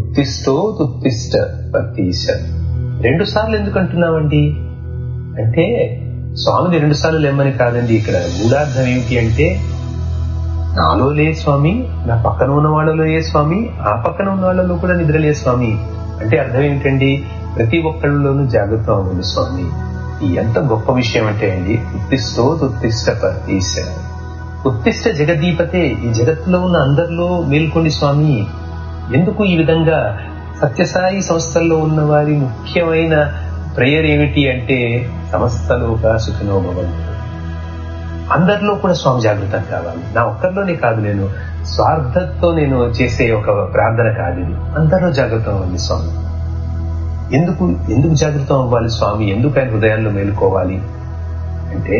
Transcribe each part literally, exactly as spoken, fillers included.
ఉత్తిష్టో ఉత్తిష్ట పతీశ. రెండు సార్లు ఎందుకు అంటున్నామండి అంటే స్వామిని రెండు సార్లు లేమ్మని కాదండి. ఇక్కడ గూఢార్థం ఏమిటి అంటే నాలో లే స్వామి, నా పక్కన ఉన్న వాళ్ళలో ఏ స్వామి, ఆ పక్కన ఉన్న వాళ్ళలో కూడా నిద్రలే స్వామి అంటే అర్థం ఏమిటండి? ప్రతి ఒక్కళ్ళలోనూ జాగ్రత్త అవ్వండి స్వామి. ఈ ఎంత గొప్ప విషయం అంటే అండి, ఉత్తిష్టో ఉత్తిష్ట పతీశ. ఉత్తిష్ట జగదీపతే, ఈ జగత్తులో ఉన్న అందరిలో మేల్కొండి స్వామి. ఎందుకు ఈ విధంగా సత్యసాయి సంస్థల్లో ఉన్న వారి ముఖ్యమైన ప్రేయర్ ఏమిటి అంటే సమస్తలోక సుఖినో భవంతు. అందరిలో కూడా స్వామి జాగృతం కావాలి. నా ఒక్కరిలోనే కాదు, నేను స్వార్థంతో నేను చేసే ఒక ప్రార్థన కాదు ఇది. అందరిలో జాగృతం అవ్వాలి స్వామి. ఎందుకు ఎందుకు జాగృతం అవ్వాలి స్వామి? ఎందుకు ఆయన హృదయాల్లో మేలుకోవాలి అంటే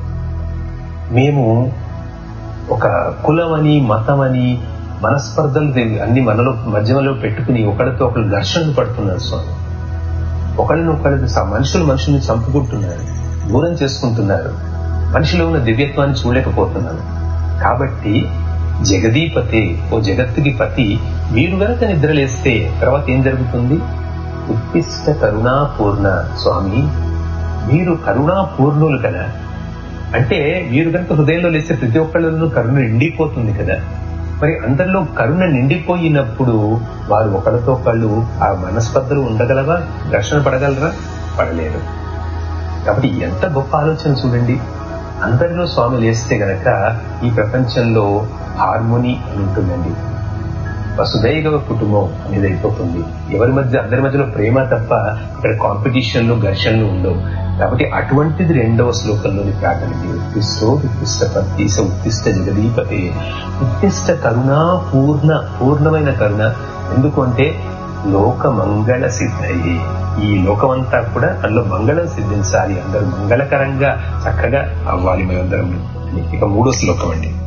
మేము ఒక కులమని మతమని మనస్పర్ధలు అన్ని మనలో మధ్యలో పెట్టుకుని ఒకరితో ఒకరు ఘర్షణలు పడుతున్నారు స్వామి. ఒకరిని ఒకరి మనుషులు మనుషుల్ని చంపుకుంటున్నారు, దూరం చేసుకుంటున్నారు, మనిషిలో ఉన్న దివ్యత్వాన్ని చూడలేకపోతున్నారు. కాబట్టి జగదీపతే, ఓ జగత్తుకి పతి, మీరు గనక నిద్రలేస్తే తర్వాత ఏం జరుగుతుంది? ఉత్తిష్ట కరుణాపూర్ణ స్వామి, మీరు కరుణాపూర్ణులు కదా. అంటే మీరు కనుక హృదయంలో లేస్తే ప్రతి ఒక్కళ్ళలో కరుణ నిండిపోతుంది కదా. మరి అందరిలో కరుణ నిండిపోయినప్పుడు వారు ఒకరితో ఒకళ్ళు ఆ మనస్పర్ధలు ఉండగలవా? ఘర్షణ పడగలరా? పడలేరు. కాబట్టి ఎంత గొప్ప ఆలోచన చూడండి. అందరిలో స్వామి లేస్తే గనక ఈ ప్రపంచంలో హార్మోని అని ఉంటుందండి. వసుదైవ కుటుంబం అనేది అయిపోతుంది. ఎవరి మధ్య అందరి మధ్యలో ప్రేమ తప్ప ఇక్కడ కాంపిటీషన్లు ఘర్షణలు ఉండవు. కాబట్టి అటువంటిది రెండవ శ్లోకంలోని ప్రార్థన. ఉత్తిష్టో ఉత్తిష్ట పతీశ ఉత్తిష్ట జగదీపతే. ఉత్తిష్ట కరుణా పూర్ణ, పూర్ణమైన కరుణ. ఎందుకు అంటే లోక మంగళ సిద్ధయ్యి, ఈ లోకమంతా కూడా అందులో మంగళం సిద్ధించాలి, అందరూ మంగళకరంగా చక్కగా అవ్వాలి మేమందరం. ఇక మూడో శ్లోకం అండి.